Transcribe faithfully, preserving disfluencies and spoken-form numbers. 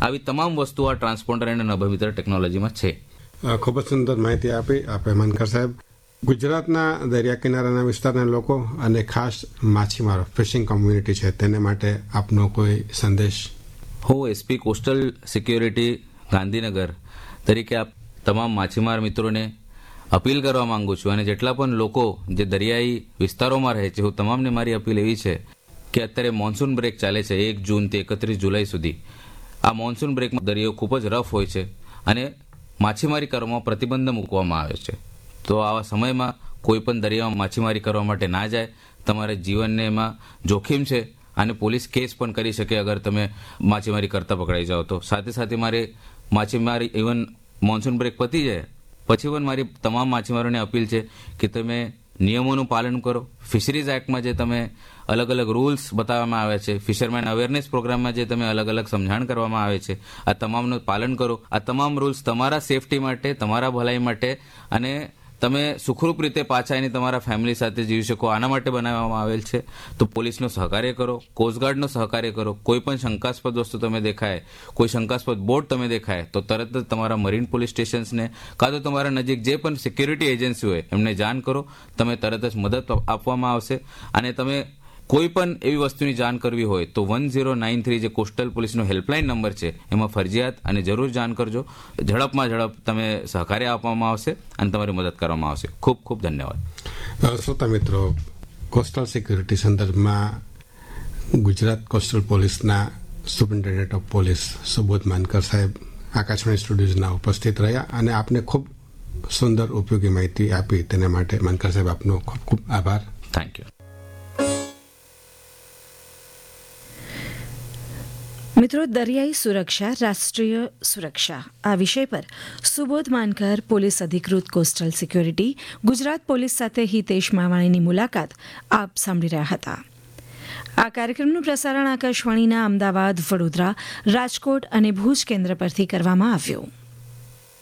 આવી તમામ વસ્તુઓ આ ટ્રાન્સપોન્ડર અને નભોમિત્ર ટેકનોલોજીમાં છે. ખૂબ જ સુંદર માહિતી આપી આપે માનકર સાહેબ. ગુજરાતના દરિયા કિનારાના વિસ્તારના લોકો અને ખાસ માછીમારો ફિશિંગ કોમ્યુનિટી છે તેને માટે આપનો કોઈ સંદેશ? હું એસપી કોસ્ટલ સિક્યોરિટી ગાંધીનગર તરીકે આપ તમામ માછીમાર મિત્રોને અપીલ કરવા માંગુ છું, અને જેટલા પણ લોકો જે દરિયાઈ વિસ્તારોમાં રહે છે, હું તમામને મારી અપીલ એવી છે કે અત્યારે મોન્સૂન બ્રેક ચાલે છે એક જૂનથી એકત્રીસ જુલાઈ સુધી. આ મોન્સૂન બ્રેકમાં દરિયો ખૂબ જ રફ હોય છે અને માછીમારી કરવામાં પ્રતિબંધ મૂકવામાં આવે છે. તો આવા સમયમાં કોઈ પણ દરિયામાં માછીમારી કરવા માટે ના જાય. તમારા જીવનને એમાં જોખમ છે અને પોલીસ કેસ પણ કરી શકે અગર તમે માછીમારી કરતા પકડાઈ જાઓ તો. સાથે સાથે મારે માછીમારી ઇવન મોન્સૂન બ્રેક પતી જાય પછી પણ મારી તમામ માછીમારોને અપીલ છે કે તમે નિયમોનું પાલન કરો. ફિશરીઝ એક્ટમાં જે તમે અલગ અલગ રૂલ્સ બતાવવામાં આવે છે, ફિશરમેન અવેરનેસ પ્રોગ્રામમાં જે તમે અલગ અલગ સમજણ કરવામાં આવે છે, આ તમામનું પાલન કરો. આ તમામ રૂલ્સ તમારા સેફટી માટે, તમારા ભલાઈ માટે અને તમે સુખરૂપ રીતે પાછા એની તમારા ફેમિલી સાથે જીવી શકો આના માટે બનાવવામાં આવેલ છે. તો પોલીસનો સહકાર્ય કરો, કોસ્ટગાર્ડનો સહકાર્ય કરો. કોઈ પણ શંકાસ્પદ વસ્તુ તમે દેખાય, કોઈ શંકાસ્પદ બોટ તમે દેખાય તો તરત જ તમારા મરીન પોલીસ સ્ટેશન્સને કાં તો તમારા નજીક જે પણ સિક્યુરિટી એજન્સી હોય એમને જાણ કરો. તમે તરત જ મદદ આપવામાં આવશે. અને તમે કોઈ પણ એવી વસ્તુની જાણ કરવી હોય તો વન ઝીરો નાઇન થ્રી જે કોસ્ટલ પોલીસનો હેલ્પલાઇન નંબર છે એમાં ફરજિયાત અને જરૂર જાણ કરજો. ઝડપમાં ઝડપ તમે સહકાર્ય આપવામાં આવશે અને તમારી મદદ કરવામાં આવશે. ખૂબ ખૂબ ધન્યવાદ. શ્રોતા મિત્રો, કોસ્ટલ સિક્યુરિટી સંદર્ભમાં ગુજરાત કોસ્ટલ પોલીસના superintendent of police Subodh Mankar સાહેબ આકાશવાણી સ્ટુડિયોઝના ઉપસ્થિત રહ્યા અને આપને ખૂબ સુંદર ઉપયોગી માહિતી આપી. તેના માટે માનકર સાહેબ આપનો ખૂબ ખૂબ આભાર. Thank you. મિત્રો, દરિયાઈ સુરક્ષા રાષ્ટ્રીય સુરક્ષા આ વિષય પર સુબોધ માનકર, પોલીસ અધિકૃત કોસ્ટલ સિક્યોરિટી, ગુજરાત પોલીસ સાથે હિતેશ માવાણીની મુલાકાત આપ સાંભળી રહ્યા હતા. આ કાર્યક્રમનું પ્રસારણ આકાશવાણીના અમદાવાદ, વડોદરા, રાજકોટ અને ભુજ કેન્દ્ર પરથી કરવામાં આવ્યું.